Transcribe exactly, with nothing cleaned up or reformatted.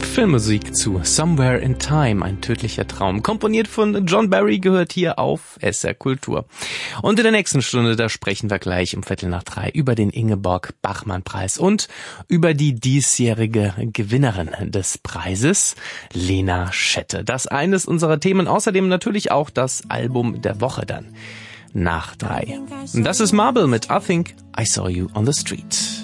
Filmmusik zu Somewhere in Time, ein tödlicher Traum. Komponiert von John Barry, gehört hier auf S R Kultur. Und in der nächsten Stunde, da sprechen wir gleich um Viertel nach drei über den Ingeborg-Bachmann-Preis und über die diesjährige Gewinnerin des Preises, Lena Schette. Das eines unserer Themen, außerdem natürlich auch das Album der Woche dann nach drei. Und das ist Marble mit I Think I Saw You on the Street.